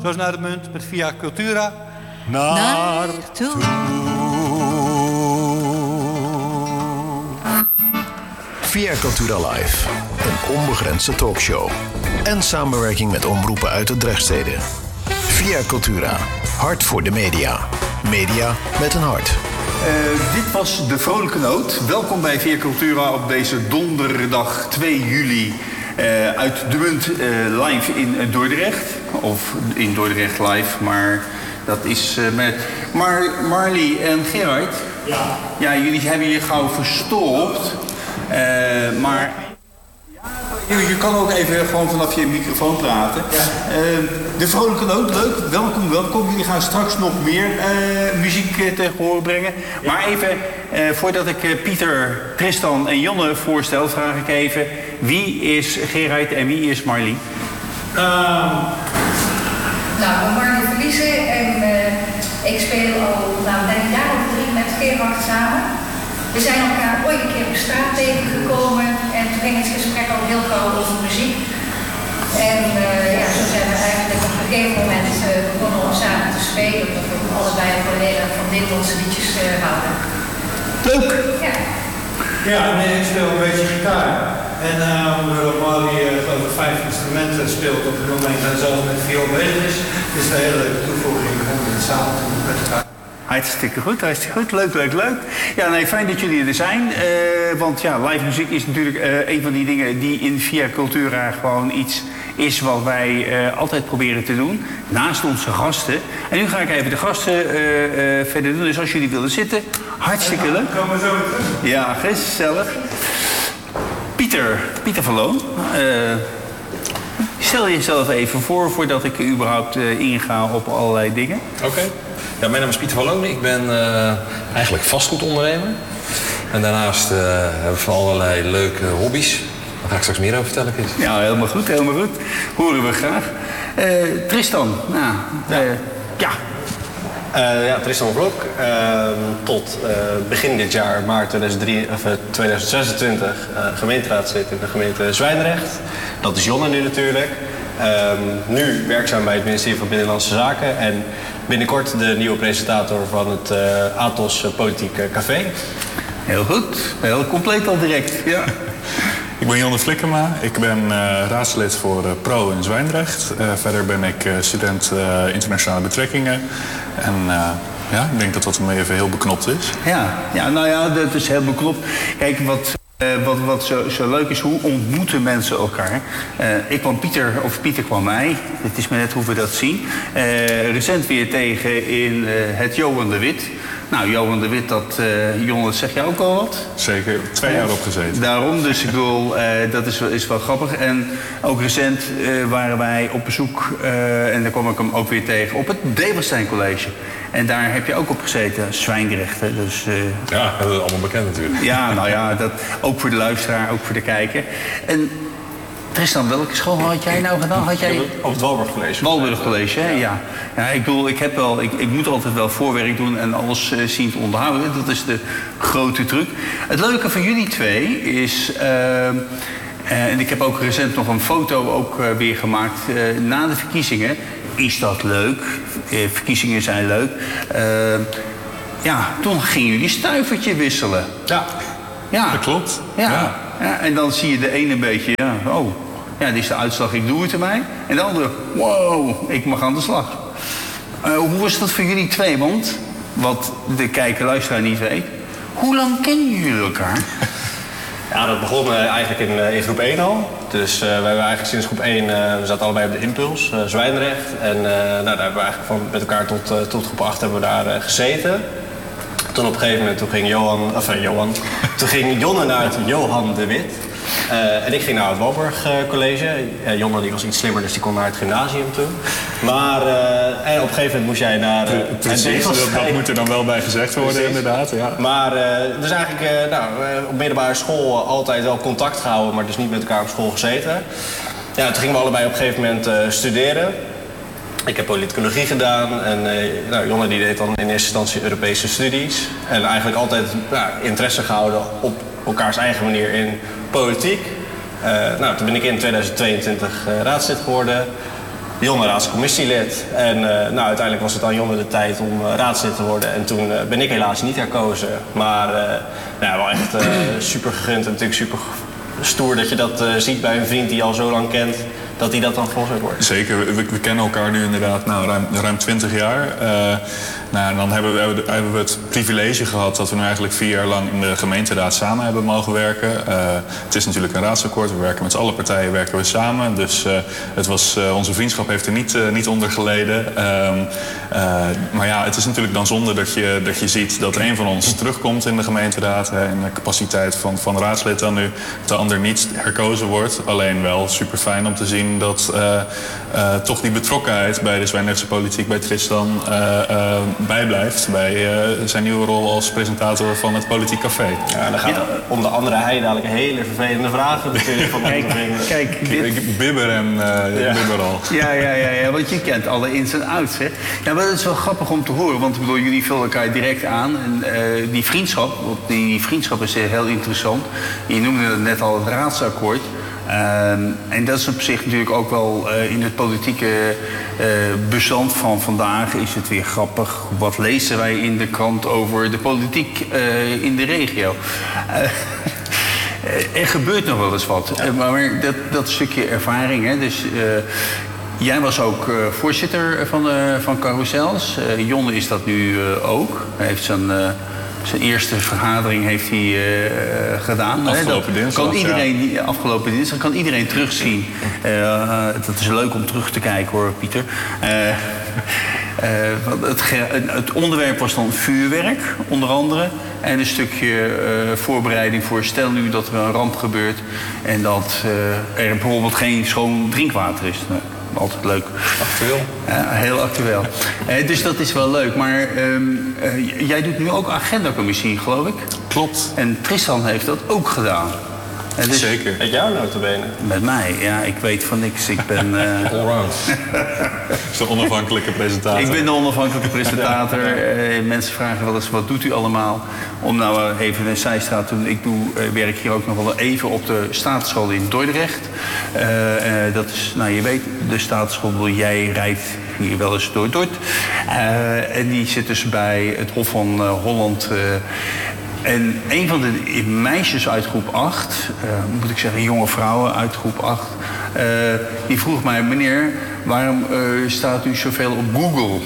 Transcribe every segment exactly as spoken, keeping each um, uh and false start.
Zoals naar de munt met Via Cultura. Naar toe. Via Cultura Live. Een onbegrensde talkshow. En samenwerking met omroepen uit de Drechtsteden. Via Cultura. Hart voor de media. Media met een hart. Uh, dit was De Vrolijke Noot. Welkom bij Via Cultura op deze donderdag twee juli. Uh, uit de munt uh, live in uh, Dordrecht. Of in Dordrecht live, maar dat is uh, met... Maar Marley en Gerard... Ja. Ja, jullie hebben je gauw verstopt. Uh, maar... Je, je kan ook even gewoon vanaf je microfoon praten. Ja. Uh, de Vrolijke Noot, leuk. Welkom, welkom. Jullie gaan straks nog meer uh, muziek uh, tegen horen brengen. Ja. Maar even, uh, voordat ik uh, Pieter, Tristan en Jonne voorstel, vraag ik even... Wie is Gerard en wie is Marley? Uh, nou, ik ben Marley Verliezen en uh, ik speel al nou, een jaar of drie met Gerard samen. We zijn elkaar ooit een keer op straat tegengekomen en toen ging het gesprek al heel gauw over muziek. En uh, ja, zo zijn we eigenlijk op een gegeven moment uh, begonnen om samen te spelen, omdat we allebei ook wel heel erg van Nederlandse liedjes uh, houden. Leuk! Ja. Ja, nee, ik speel een beetje gitaar. En uh, omdat Marley uh, geloof ik vijf instrumenten speelt op het moment en zelf met viool bezig is, is het een hele leuke toevoeging om het samen te doen met elkaar. Hartstikke goed, hartstikke goed. Leuk, leuk, leuk. Ja, nee, fijn dat jullie er zijn. Uh, want ja, live muziek is natuurlijk uh, een van die dingen die in Via Cultura gewoon iets is wat wij uh, altijd proberen te doen. Naast onze gasten. En nu ga ik even de gasten uh, uh, verder doen. Dus als jullie willen zitten, hartstikke leuk. Komen we zo weer terug. Ja, gezellig. Pieter, Pieter van Loon. Uh, stel jezelf even voor, voordat ik überhaupt uh, inga op allerlei dingen. Oké. Okay. Ja, mijn naam is Pieter van Loon. Ik ben uh, eigenlijk vastgoedondernemer. En daarnaast uh, heb ik van allerlei leuke hobby's. Daar ga ik straks meer over vertellen, Chris. Ja, helemaal goed, helemaal goed. Horen we graag. Uh, Tristan, nou, uh, ja. Uh, ja, Tristan Blok. Uh, tot uh, begin dit jaar, maart tweeduizend zesentwintig, uh, gemeenteraadslid in de gemeente Zwijndrecht. Dat is Jonne nu natuurlijk. Uh, nu werkzaam bij het ministerie van Binnenlandse Zaken. En binnenkort de nieuwe presentator van het uh, Athos Politiek Café. Heel goed. Heel compleet al direct. Ja. Ik ben Jonne Flikkema. Ik ben uh, raadslid voor uh, Pro in Zwijndrecht. Uh, verder ben ik uh, student uh, internationale betrekkingen. En uh, ja, ik denk dat dat even heel beknopt is. Ja, ja, nou ja, dat is heel beknopt. Kijk, wat... Uh, wat wat zo, zo leuk is, hoe ontmoeten mensen elkaar? Uh, ik kwam Pieter, of Pieter kwam mij. Het is maar net hoe we dat zien. Uh, recent weer tegen in uh, het Johan de Wit. Nou, Johan de Wit, dat, uh, Jonne, zeg jij ook al wat? Zeker, twee jaar opgezeten. Daarom, dus ik bedoel, uh, dat is, is wel grappig. En ook recent uh, waren wij op bezoek, uh, en daar kwam ik hem ook weer tegen, op het Develstein College. En daar heb je ook op gezeten, Zwijndrecht. Dus, uh, ja, dat is allemaal bekend natuurlijk. Ja, nou ja, dat, ook voor de luisteraar, ook voor de kijker. En Tristan, welke school had jij nou gedaan? Had jij... Op het Walburg College. Walburg College, hè? Ja. Ja, ik bedoel, ik heb wel, ik, ik moet altijd wel voorwerk doen en alles uh, zien te onderhouden. Dat is de grote truc. Het leuke van jullie twee is, uh, uh, en ik heb ook recent nog een foto ook uh, weer gemaakt uh, na de verkiezingen. Is dat leuk? Uh, verkiezingen zijn leuk. Uh, ja, toen gingen jullie stuivertje wisselen. Ja, ja. Dat klopt. Ja. Ja. Ja, en dan zie je de ene een beetje, ja, oh, ja, dit is de uitslag, ik doe het ermee. En de andere, wow, ik mag aan de slag. Uh, hoe was dat voor jullie twee? Want, wat de kijker, luisteraar niet weet, hoe lang kennen jullie elkaar? Ja, dat begon uh, eigenlijk in, uh, in groep één al. Dus uh, we hebben eigenlijk sinds groep één, uh, we zaten allebei op de Impuls, uh, Zwijndrecht. En uh, nou, daar hebben we eigenlijk van met elkaar tot, uh, tot groep acht hebben we daar uh, gezeten. Toen op een gegeven moment toen ging Johan, of uh, Johan, toen ging Jonne naar het Johan de Wit. Uh, en ik ging naar het Walburg uh, College. Uh, Jonne die was iets slimmer, dus die kon naar het gymnasium toe. Maar uh, en op een gegeven moment moest jij naar uh, Precies, het Develstein. Dat, dat moet er dan wel bij gezegd worden. Precies. Inderdaad. Ja. Maar uh, dus eigenlijk uh, nou, uh, op middelbare school altijd wel contact gehouden, maar dus niet met elkaar op school gezeten. Ja, toen gingen we allebei op een gegeven moment uh, studeren. Ik heb politicologie gedaan en uh, nou, Jonne die deed dan in eerste instantie Europese studies. En eigenlijk altijd nou, interesse gehouden op elkaars eigen manier in politiek. Uh, nou, toen ben ik in tweeduizend tweeëntwintig uh, raadslid geworden. Jonne raadscommissielid. En uh, nou, uiteindelijk was het aan Jonne de tijd om uh, raadslid te worden. En toen uh, ben ik helaas niet herkozen. Maar uh, nou, wel echt uh, super gegund en natuurlijk super stoer dat je dat uh, ziet bij een vriend die je al zo lang kent. Dat hij dat dan volgens wordt. Zeker, we, we kennen elkaar nu inderdaad nou, ruim, ruim twintig jaar. Uh, nou, dan hebben we, hebben we het privilege gehad dat we nu eigenlijk vier jaar lang in de gemeenteraad samen hebben mogen werken. Uh, het is natuurlijk een raadsakkoord, we werken met alle partijen werken we samen. Dus uh, het was, uh, onze vriendschap heeft er niet, uh, niet onder geleden. Uh, uh, maar ja, het is natuurlijk dan zonde dat je, dat je ziet dat een van ons terugkomt in de gemeenteraad. Hè, in de capaciteit van, van raadslid dan nu. De ander niet herkozen wordt. Alleen wel super fijn om te zien dat uh, uh, toch die betrokkenheid bij de Zwijndrechtse politiek, bij Tristan, uh, uh, bijblijft bij uh, zijn nieuwe rol als presentator van het Politiek Café. Ja, dan gaat het ja. om de andere hij dadelijk hele vervelende vragen natuurlijk van kijk, kijk, dit... Ik bibber en uh, ja. bibber al. Ja, ja, ja, ja, want je kent alle ins en outs, hè. Ja, maar dat is wel grappig om te horen, want ik bedoel, jullie vullen elkaar direct aan. En uh, die vriendschap, die vriendschap is heel interessant. Je noemde het net al het raadsakkoord. Uh, en dat is op zich natuurlijk ook wel uh, in het politieke uh, bestand van vandaag is het weer grappig. Wat lezen wij in de krant over de politiek uh, in de regio? Uh, er gebeurt nog wel eens wat. Ja. Uh, maar dat, dat stukje ervaring, hè, dus... Uh, Jij was ook uh, voorzitter van, uh, van Carousels. Uh, Jonne is dat nu uh, ook. Hij heeft zijn... Uh, Zijn eerste vergadering heeft hij uh, gedaan. Afgelopen Hè? dinsdag. Kan iedereen, ja. Afgelopen dinsdag kan iedereen terugzien. Uh, dat is leuk om terug te kijken hoor, Pieter. Uh, uh, het, het onderwerp was dan vuurwerk, onder andere. En een stukje uh, voorbereiding voor stel nu dat er een ramp gebeurt. En dat uh, er bijvoorbeeld geen schoon drinkwater is. Nou, altijd leuk. Actueel. Ja, heel actueel. eh, dus dat is wel leuk. Maar um, uh, jij doet nu ook agendacommissie, geloof ik? Klopt. En Tristan heeft dat ook gedaan. En dus Zeker. Met jou notabene? Met mij, ja. Ik weet van niks. Ik ben... Uh... Allround. is de onafhankelijke presentator. Ik ben de onafhankelijke presentator. Uh, mensen vragen wel eens, wat doet u allemaal? Om nou uh, even een zijstraat te doen. Ik doe, uh, werk hier ook nog wel even op de Staatsschool in Dordrecht. Uh, uh, dat is, nou je weet, de Staatsschool, jij rijdt hier wel eens door Dort. Uh, en die zit dus bij het Hof van uh, Holland... Uh, En een van de meisjes uit groep acht, uh, moet ik zeggen jonge vrouwen uit groep acht... Uh, die vroeg mij, meneer, waarom uh, staat u zoveel op Google?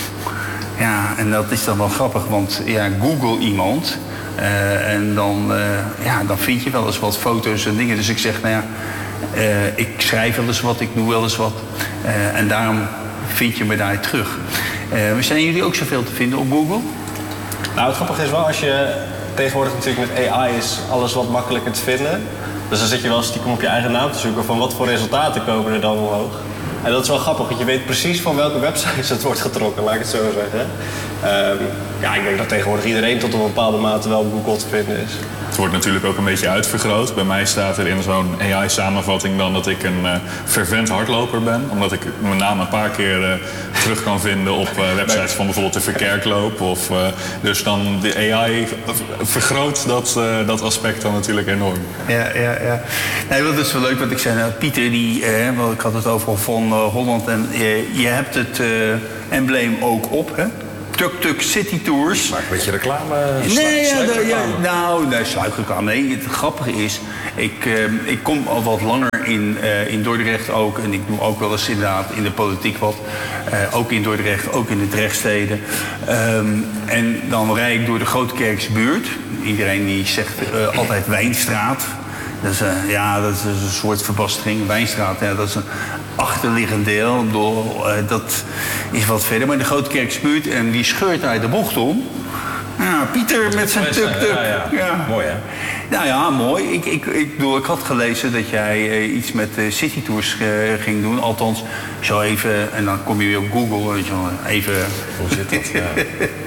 Ja, en dat is dan wel grappig, want ja, Google iemand... Uh, en dan, uh, ja, dan vind je wel eens wat foto's en dingen. Dus ik zeg, nou ja, uh, ik schrijf wel eens wat, ik doe wel eens wat. Uh, en daarom vind je me daar terug. Uh, maar zijn jullie ook zoveel te vinden op Google? Nou, het grappige is wel, als je... Tegenwoordig natuurlijk met A I is alles wat makkelijker te vinden. Dus dan zit je wel stiekem op je eigen naam te zoeken van wat voor resultaten komen er dan omhoog. En dat is wel grappig, want je weet precies van welke websites het wordt getrokken, laat ik het zo zeggen. Um, ja, ik denk dat tegenwoordig iedereen tot een bepaalde mate wel op Google te vinden is. Het wordt natuurlijk ook een beetje uitvergroot. Bij mij staat er in zo'n A I-samenvatting dan dat ik een uh, fervent hardloper ben. Omdat ik mijn naam een paar keer uh, terug kan vinden op uh, websites van bijvoorbeeld de Verkerkloop. Of, uh, dus dan de A I vergroot dat, uh, dat aspect dan natuurlijk enorm. Ja, ja, ja. Nee, dat is wel leuk wat ik zei. Nou, Pieter, die, uh, want ik had het over van uh, Holland. En uh, je hebt het uh, embleem ook op, hè? Tuk Tuk City Tours. Maak een beetje reclame. Nee, ja, de, ja, nou, nee, sluikreclame. Nee, het grappige is, ik, uh, ik kom al wat langer in, uh, in Dordrecht ook. En ik doe ook wel eens inderdaad in de politiek wat. Uh, ook in Dordrecht, ook in de Drechtsteden. Um, en dan rijd ik door de Grotekerkse buurt. Iedereen die zegt uh, altijd Wijnstraat. Dat is, uh, ja, dat is een soort verbastering. Wijnstraat, ja, dat is een achterliggend deel. Door, uh, dat is wat verder. Maar de Grotekerkse buurt, en die scheurt uit de bocht om. Ja, Pieter met zijn tuk-tuk. Ja, ja. Ja. Mooi, hè? Nou ja, mooi. Ik, ik, ik, bedoel, ik had gelezen dat jij uh, iets met uh, City Tours uh, ging doen. Althans, zo even, en dan kom je weer op Google. Weet je wel, even... Hoe zit dat? Ja.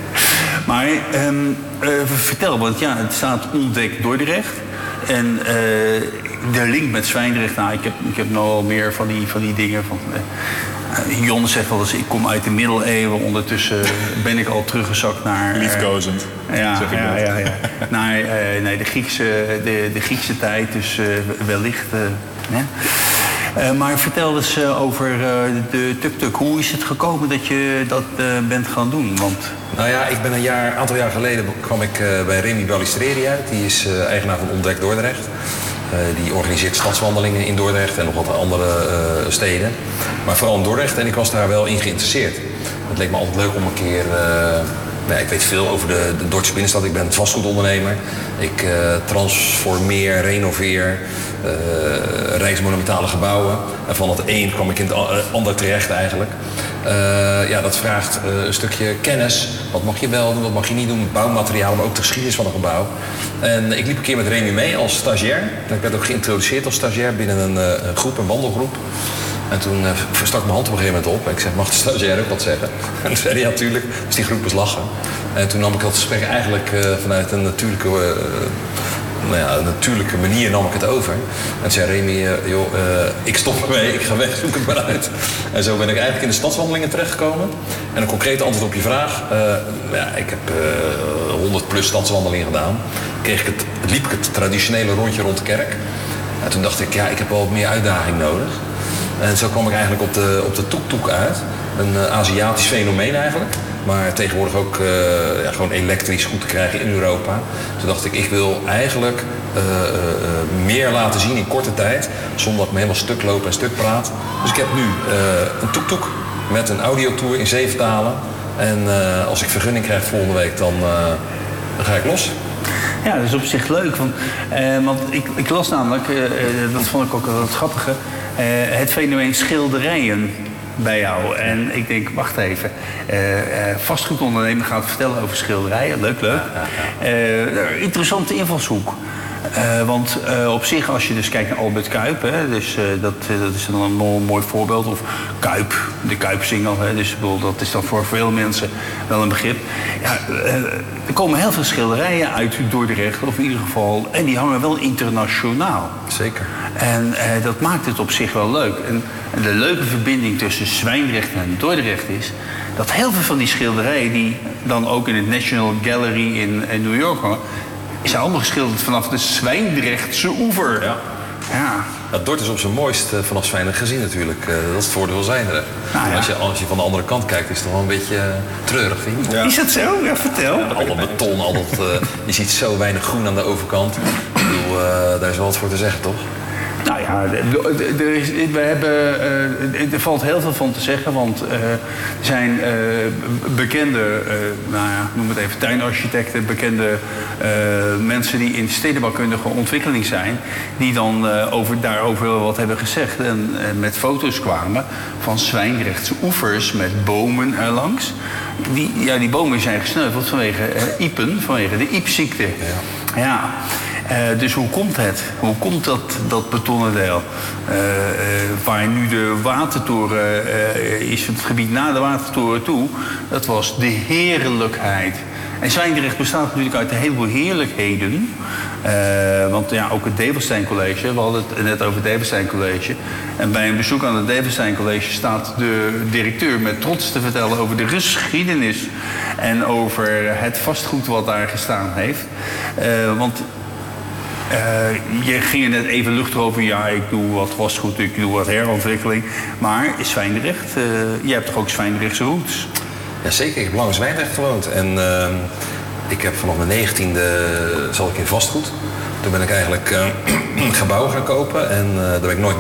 Maar um, uh, vertel, want ja, het staat ontdekt Dordrecht. En uh, de link met Zwijndrecht, nou, ik heb, ik heb nog wel meer van die, van die dingen. Van, uh, Jon zegt wel eens, ik kom uit de middeleeuwen. Ondertussen ben ik al teruggezakt naar... Uh, Liefkozend. Ja, zeg ik ja, dat. ja, ja. Naar uh, nee, de, Griekse, de, de Griekse tijd, dus uh, wellicht... Uh, hè? Uh, maar vertel eens uh, over uh, de tuk-tuk. Hoe is het gekomen dat je dat uh, bent gaan doen? Want... Nou ja, ik ben een jaar, aantal jaar geleden kwam ik uh, bij Remy Ballistreri uit. Die is uh, eigenaar van Ontdek Dordrecht. Uh, die organiseert stadswandelingen in Dordrecht en nog wat andere uh, steden. Maar vooral in Dordrecht en ik was daar wel in geïnteresseerd. Het leek me altijd leuk om een keer... Uh, nou, ik weet veel over de, de Dordtse binnenstad. Ik ben vastgoedondernemer. Ik uh, transformeer, renoveer uh, rijksmonumentale gebouwen. En van het een kwam ik in het ander terecht eigenlijk. Uh, ja, dat vraagt uh, een stukje kennis. Wat mag je wel doen, wat mag je niet doen. Bouwmateriaal, maar ook de geschiedenis van een gebouw. En ik liep een keer met Remy mee als stagiair. En ik werd ook geïntroduceerd als stagiair binnen een, uh, een groep, een wandelgroep. En toen uh, verstak mijn hand op een gegeven moment op. En ik zei, mag de stagiair ook wat zeggen? En toen zei hij, ja, natuurlijk. Dus die groep was lachen. En toen nam ik dat gesprek eigenlijk uh, vanuit een natuurlijke, uh, nou ja, een natuurlijke manier nam ik het over. En zei Remy, uh, joh, uh, ik stop ermee, ik ga weg, zoek het maar uit. En zo ben ik eigenlijk in de stadswandelingen terechtgekomen. En een concreet antwoord op je vraag. Uh, ja, ik heb uh, honderd plus stadswandelingen gedaan. Kreeg ik het, liep ik het traditionele rondje rond de kerk. En toen dacht ik, ja, ik heb wel wat meer uitdaging nodig. En zo kwam ik eigenlijk op de, op de tuk-tuk uit. Een uh, Aziatisch fenomeen eigenlijk. Maar tegenwoordig ook uh, ja, gewoon elektrisch goed te krijgen in Europa. Toen dacht ik, ik wil eigenlijk uh, uh, meer laten zien in korte tijd. Zonder dat ik me helemaal stuk loop en stuk praat. Dus ik heb nu uh, een tuk-tuk met een audiotour in zeven talen. En uh, als ik vergunning krijg volgende week, dan, uh, dan ga ik los. Ja, dat is op zich leuk. Want, uh, want ik, ik las namelijk, uh, dat vond ik ook wel het grappige... Uh, het fenomeen schilderijen bij jou. En ik denk, wacht even. Uh, uh, vastgoedondernemer gaat vertellen over schilderijen. Leuk, leuk. Uh, interessante invalshoek. Uh, want uh, op zich, als je dus kijkt naar Albert Kuip... Hè, dus, uh, dat, dat is dan een mooi, mooi voorbeeld. Of Kuip, de Kuipsingel. Hè, dus bedoel, dat is dan voor veel mensen wel een begrip. Ja, uh, er komen heel veel schilderijen uit Dordrecht, of in ieder geval... en die hangen wel internationaal. Zeker. En uh, dat maakt het op zich wel leuk. En, en de leuke verbinding tussen Zwijndrecht en Dordrecht is... dat heel veel van die schilderijen die dan ook in het National Gallery in, in New York hangen... zijn allemaal geschilderd vanaf de Zwijndrechtse oever. Ja. Ja. Ja, Dort is op zijn mooist uh, vanaf Zwijndrecht gezien natuurlijk. Uh, dat is het voordeel van Zwijndrecht. Nou, ja. als, je, als je van de andere kant kijkt, is het toch wel een beetje uh, treurig, vind je? Ja. Is dat zo? Ja, vertel. Ja, al dat beton, al dat, uh, je ziet zo weinig groen aan de overkant. Ik bedoel, uh, daar is wel wat voor te zeggen, toch? Nou ja, er, is, we hebben, uh, er valt heel veel van te zeggen, want uh, er zijn uh, bekende, uh, nou ja, noem het even tuinarchitecten, bekende uh, mensen die in stedenbouwkundige ontwikkeling zijn, die dan uh, over, daarover wel wat hebben gezegd en uh, met foto's kwamen van Zwijndrechtse oevers met bomen erlangs. Die, ja, die bomen zijn gesneuveld vanwege uh, iepen, vanwege de iepziekte. Ja. ja. Uh, dus hoe komt het? Hoe komt dat, dat betonnen deel? Uh, uh, waar nu de watertoren uh, is, het gebied na de watertoren toe, dat was de heerlijkheid. En Zwijndrecht bestaat natuurlijk uit een heleboel heerlijkheden. Uh, want ja, ook het Develstein College, we hadden het net over het Develstein College. En bij een bezoek aan het Develstein College staat de directeur met trots te vertellen over de geschiedenis en over het vastgoed wat daar gestaan heeft. Uh, want Uh, je ging er net even luchtig over, ja, ik doe wat vastgoed, ik doe wat herontwikkeling. Maar Zwijndrecht, uh, jij hebt toch ook Zwijndrechtse roots? Jazeker, ik heb lang in Zwijndrecht gewoond. En uh, ik heb vanaf mijn negentiende zat ik in vastgoed. Toen ben ik eigenlijk uh, gebouwen gaan kopen en uh, daar ben ik nooit mee